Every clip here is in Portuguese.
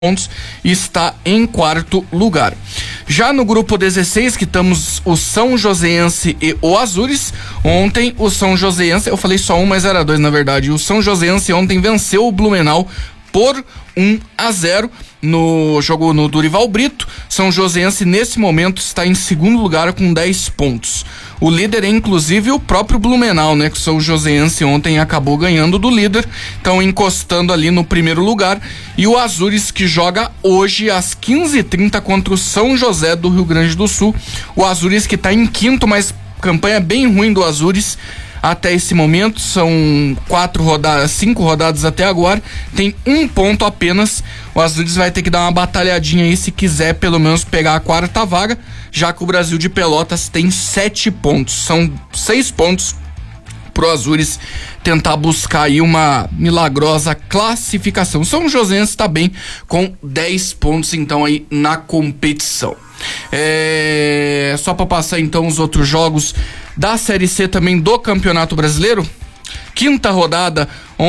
pontos e está em quarto lugar. Já no grupo 16, que estamos o São Joséense e o Azures. Ontem o São Joséense, eu falei só um, mas era dois na verdade. O São Joséense ontem venceu o Blumenau por 1-0 no jogo no Dorival Brito. São Joséense nesse momento está em segundo lugar com 10 pontos. O líder é inclusive o próprio Blumenau, né? Que o São Joséense ontem acabou ganhando do líder, então encostando ali no primeiro lugar. E o Azures, que joga hoje às 15h30 contra o São José do Rio Grande do Sul. O Azures que está em quinto, mas campanha bem ruim do Azures até esse momento, são 5 rodadas até agora, tem 1 ponto apenas. O Azures vai ter que dar uma batalhadinha aí se quiser pelo menos pegar a quarta vaga, já que o Brasil de Pelotas tem 7 pontos, são 6 pontos pro Azures tentar buscar aí uma milagrosa classificação. São Joséense tá bem com 10 pontos então aí na competição. Só para passar então os outros jogos da Série C também do Campeonato Brasileiro. Quinta rodada,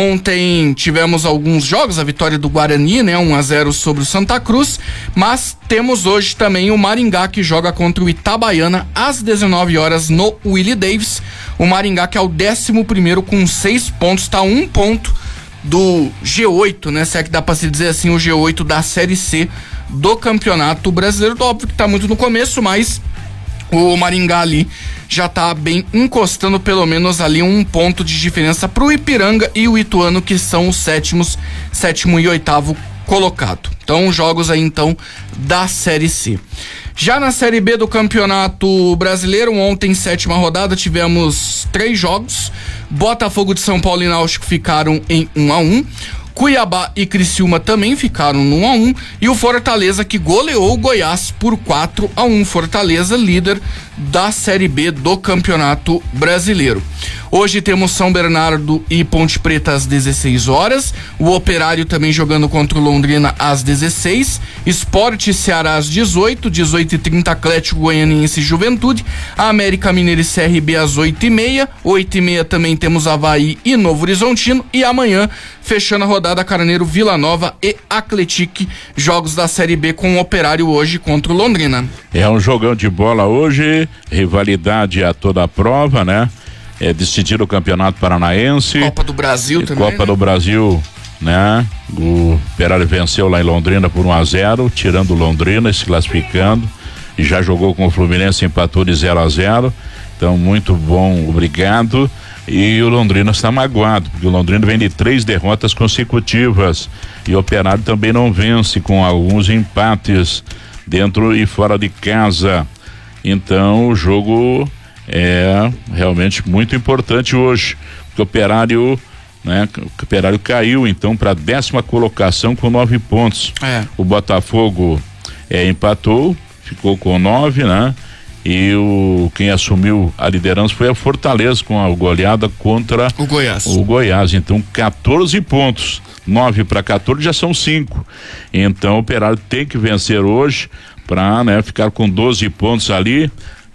ontem tivemos alguns jogos, a vitória do Guarani, né, 1-0 sobre o Santa Cruz, mas temos hoje também o Maringá que joga contra o Itabaiana às 19 horas no Willie Davis. O Maringá que é o 11º com 6 pontos, tá 1 ponto do G8, né, se é que dá pra se dizer assim, o G8 da Série C do Campeonato Brasileiro. Óbvio que tá muito no começo, mas o Maringá ali já tá bem encostando pelo menos ali 1 ponto de diferença pro Ipiranga e o Ituano, que são os sétimo e 8º colocado. Então, jogos aí então da Série C. Já na Série B do Campeonato Brasileiro, ontem, 7ª rodada, tivemos 3 jogos. Botafogo de São Paulo e Náutico ficaram em 1-1. Cuiabá e Criciúma também ficaram no 1-1 e o Fortaleza que goleou o Goiás por 4-1. Fortaleza, líder da Série B do Campeonato Brasileiro. Hoje temos São Bernardo e Ponte Preta às 16 horas. O Operário também jogando contra o Londrina às 16. Sport e Ceará às 18, 18h30 Atlético Goianiense e Juventude. A América Mineiro e CRB às 8h30. 8h30 também temos Avaí e Novo Horizontino. E amanhã, fechando a rodada, Carneiro, Vila Nova e Atlético. Jogos da Série B com o Operário hoje contra o Londrina. É um jogão de bola hoje, rivalidade a toda a prova, né? Decidir o Campeonato Paranaense. Copa do Brasil também. Copa do Brasil, né? O Operário venceu lá em Londrina por 1-0, tirando Londrina, se classificando. E já jogou com o Fluminense, empatou de 0-0. Então, muito bom, obrigado. E o Londrina está magoado, porque o Londrina vem de 3 derrotas consecutivas. E o Operário também não vence, com alguns empates dentro e fora de casa. Então, o jogo é realmente muito importante hoje, porque o Operário, né? O Operário caiu então para a 10ª colocação com 9 pontos. O Botafogo empatou, ficou com 9, né? E quem assumiu a liderança foi a Fortaleza com a goleada contra o Goiás. Então 14 pontos, 9 para 14 já são 5. Então o Operário tem que vencer hoje para, né, ficar com 12 pontos ali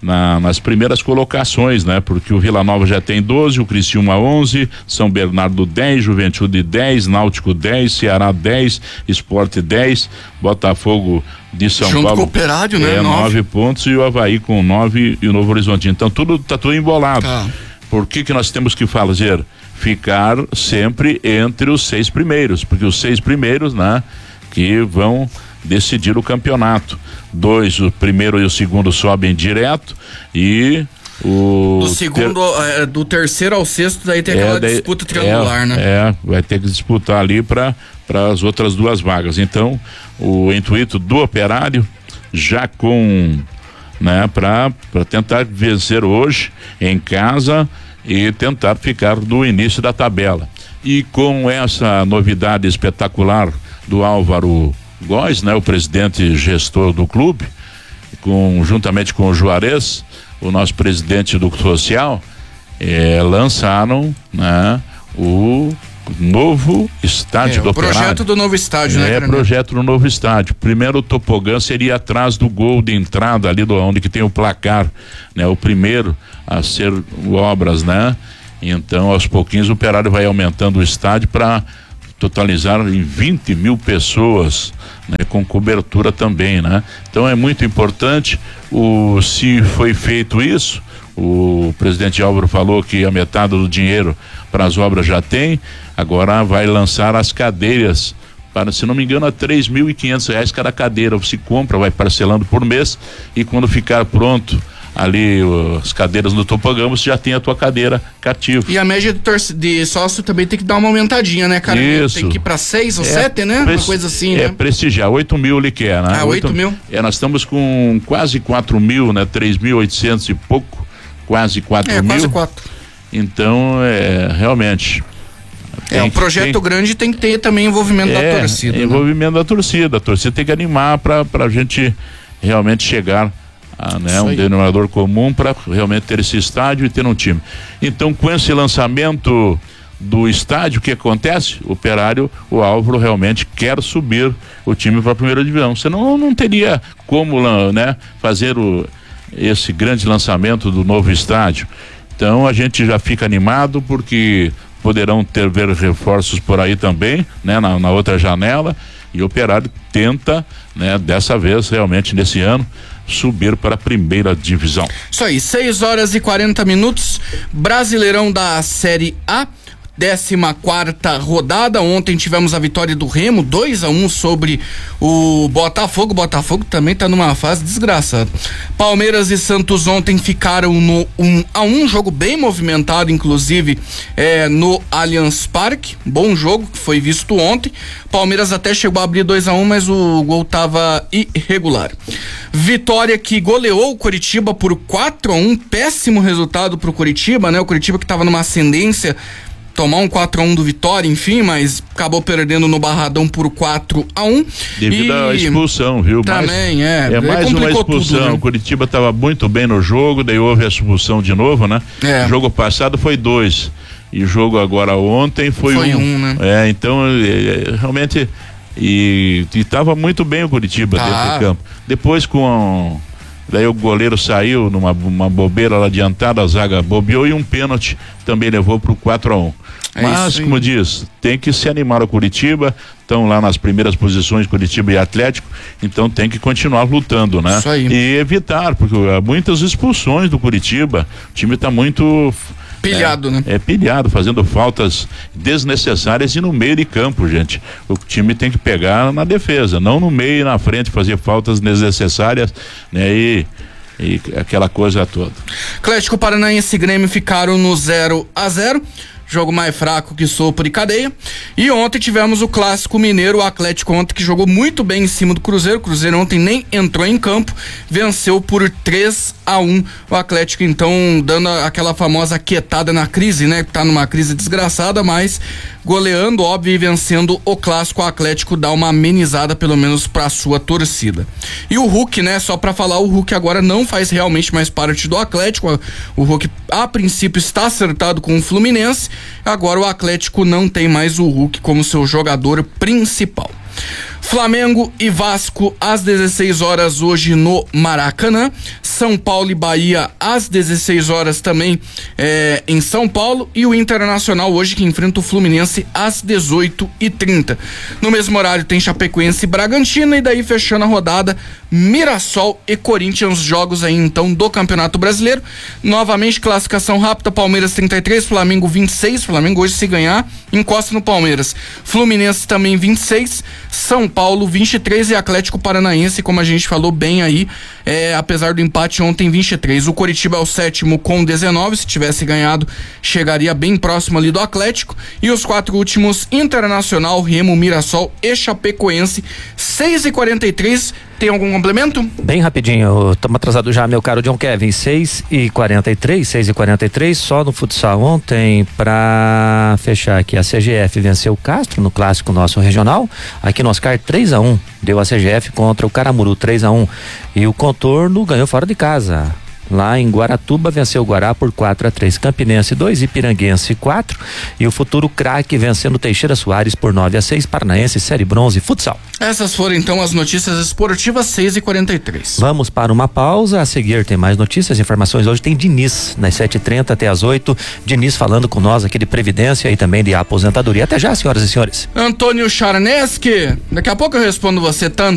nas primeiras colocações, né? Porque o Vila Nova já tem 12, o Criciúma 11, São Bernardo 10, Juventude 10, Náutico 10, Ceará 10, Sport 10, Botafogo de São Paulo. Junto com o Operário, né? 9 pontos e o Avaí com 9 e o Novo Horizonte. Então tá tudo embolado. Por que nós temos que fazer? Ficar sempre entre os 6 primeiros, porque os 6 primeiros, né? Que vão decidir o campeonato. 2, o primeiro e o segundo sobem direto e do terceiro ao sexto daí tem aquela disputa triangular, né? Vai ter que disputar ali para as outras 2 vagas. Então, o intuito do Operário já com, né, para tentar vencer hoje em casa e tentar ficar no início da tabela. E com essa novidade espetacular do Álvaro Góes, né, o presidente gestor do clube, juntamente com o Juarez, o nosso presidente do social, lançaram, né, o novo estádio do Operário. O projeto do novo estádio, né? Projeto do novo estádio. Primeiro o tobogã seria atrás do gol de entrada ali onde que tem o placar, né? O primeiro a ser obras, né? Então, aos pouquinhos o Operário vai aumentando o estádio para totalizar em 20 mil pessoas, né, com cobertura também, né? Então é muito importante. Se foi feito isso, o presidente Álvaro falou que a metade do dinheiro para as obras já tem, agora vai lançar as cadeiras para, se não me engano, a R$3.500 cada cadeira. Você compra, vai parcelando por mês, e quando ficar pronto ali as cadeiras no topogamo, você já tem a tua cadeira cativa. E a média de sócio também tem que dar uma aumentadinha, né, cara? Isso. Tem que ir pra 6 ou 7, né? Uma coisa assim, né? Prestigiar, 8 mil ele quer, né? 8 mil. Nós estamos com quase 4 mil, né? 3.800 e pouco, quase 4 mil. Quase 4. Então, realmente... Um projeto grande tem que ter também envolvimento da torcida. Envolvimento da torcida. A torcida tem que animar pra gente realmente chegar a um denominador comum para realmente ter esse estádio e ter um time. Então, com esse lançamento do estádio, o que acontece? O Operário, o Álvaro realmente quer subir o time para a primeira divisão. Senão não teria como, né, fazer esse grande lançamento do novo estádio. Então a gente já fica animado porque poderão ver reforços por aí também, né, na outra janela, e o Operário tenta, né, dessa vez realmente nesse ano subir para a primeira divisão. Isso aí, 6h40, Brasileirão da Série A, 14ª rodada. Ontem tivemos a vitória do Remo, 2-1 sobre o Botafogo. O Botafogo também tá numa fase desgraçada. Palmeiras e Santos ontem ficaram no 1-1, jogo bem movimentado, inclusive no Allianz Parque. Bom jogo que foi visto ontem. Palmeiras até chegou a abrir 2-1, mas o gol tava irregular. Vitória que goleou o Coritiba por 4-1, péssimo resultado pro Coritiba, né? O Coritiba que tava numa ascendência, tomar um 4-1 do Vitória, enfim, mas acabou perdendo no Barradão por 4-1. Devido à expulsão, viu? Também, mais uma expulsão. Tudo, né? O Coritiba estava muito bem no jogo, daí houve a expulsão de novo, né? O jogo passado foi 2. E o jogo agora ontem foi 1. Né? Então, realmente. E estava muito bem o Coritiba dentro do campo. Depois daí o goleiro saiu numa bobeira lá adiantada, a zaga bobeou e um pênalti também levou pro 4-1. Mas, como diz, tem que se animar o Coritiba, estão lá nas primeiras posições, Coritiba e Atlético, então tem que continuar lutando, né? Isso aí. E evitar, porque há muitas expulsões do Coritiba, o time está muito... pilhado, né? Pilhado, fazendo faltas desnecessárias e no meio de campo, gente. O time tem que pegar na defesa, não no meio e na frente, fazer faltas desnecessárias, né? E aquela coisa toda. Atlético Paranaense e Grêmio ficaram no 0-0. Jogo mais fraco que sopro e cadeia. E ontem tivemos o Clássico Mineiro, o Atlético ontem que jogou muito bem em cima do Cruzeiro. O Cruzeiro ontem nem entrou em campo, venceu por 3-1. O Atlético então dando aquela famosa quietada na crise, né? Tá numa crise desgraçada, mas goleando, óbvio, e vencendo o Clássico. O Atlético dá uma amenizada pelo menos pra sua torcida. E o Hulk, né? Só pra falar, o Hulk agora não faz realmente mais parte do Atlético. O Hulk a princípio está acertado com o Fluminense. Agora o Atlético não tem mais o Hulk como seu jogador principal. Flamengo e Vasco às 16 horas hoje no Maracanã. São Paulo e Bahia às 16 horas também em São Paulo. E o Internacional hoje que enfrenta o Fluminense às 18h30. No mesmo horário tem Chapecoense e Bragantino. E daí fechando a rodada, Mirassol e Corinthians, jogos aí então do Campeonato Brasileiro. Novamente classificação rápida, Palmeiras 33, Flamengo 26. Flamengo hoje se ganhar encosta no Palmeiras. Fluminense também 26, São Paulo 23 e Atlético Paranaense, como a gente falou bem aí, apesar do empate ontem, 23. O Coritiba é o 7º com 19, se tivesse ganhado chegaria bem próximo ali do Atlético. E os 4 últimos, Internacional, Remo, Mirassol e Chapecoense. 6h43. Tem algum complemento? Bem rapidinho, estamos atrasados já, meu caro John Kevin. 6h43, só no futsal ontem, para fechar aqui, a CGF venceu o Castro no clássico nosso regional, aqui no Oscar 3-1, deu a CGF contra o Caramuru 3-1, e o Contorno ganhou fora de casa, lá em Guaratuba, venceu o Guará por 4-3. Campinense 2, Ipiranguense 4. E o futuro craque vencendo Teixeira Soares por 9-6. Paranaense, Série Bronze, futsal. Essas foram então as notícias esportivas 6h43. Vamos para uma pausa. A seguir tem mais notícias, informações. Hoje tem Diniz, nas 7h30 até as 8. Diniz falando com nós aqui de Previdência e também de aposentadoria. Até já, senhoras e senhores. Antônio Charneski, daqui a pouco eu respondo você tanto.